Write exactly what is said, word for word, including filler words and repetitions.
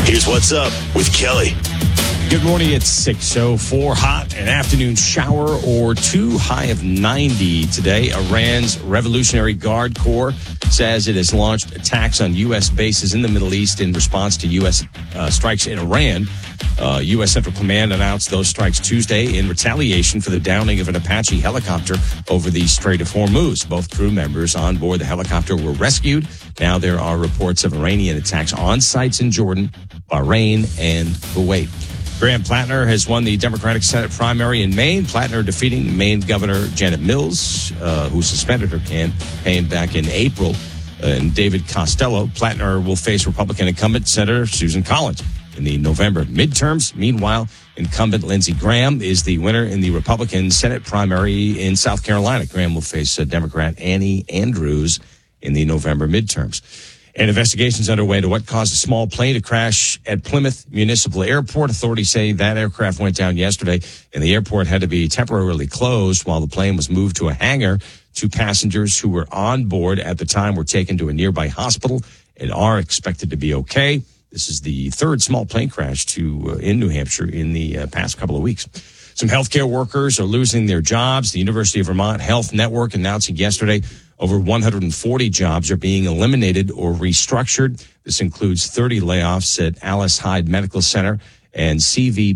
Here's what's up with Kelly. Good morning. It's six oh four. Hot, an afternoon shower or two, high of ninety today. Iran's Revolutionary Guard Corps says it has launched attacks on U S bases in the Middle East in response to U S uh, strikes in Iran. Uh, U S Central Command announced those strikes Tuesday in retaliation for the downing of an Apache helicopter over the Strait of Hormuz. Both crew members on board the helicopter were rescued. Now there are reports of Iranian attacks on sites in Jordan, Bahrain, and Kuwait. Graham Plattner has won the Democratic Senate primary in Maine. Plattner defeating Maine Governor Janet Mills, uh, who suspended her campaign back in April, uh, and David Costello. Plattner will face Republican incumbent Senator Susan Collins in the November midterms. Meanwhile, incumbent Lindsey Graham is the winner in the Republican Senate primary in South Carolina. Graham will face uh, Democrat Annie Andrews in the November midterms. An investigation is underway into what caused a small plane to crash at Plymouth Municipal Airport. Authorities say that aircraft went down yesterday, and the airport had to be temporarily closed while the plane was moved to a hangar. Two passengers who were on board at the time were taken to a nearby hospital and are expected to be okay. This is the third small plane crash to uh, in New Hampshire in the uh, past couple of weeks. Some healthcare workers are losing their jobs. The University of Vermont Health Network announcing yesterday over one hundred forty jobs are being eliminated or restructured. This includes thirty layoffs at Alice Hyde Medical Center and C V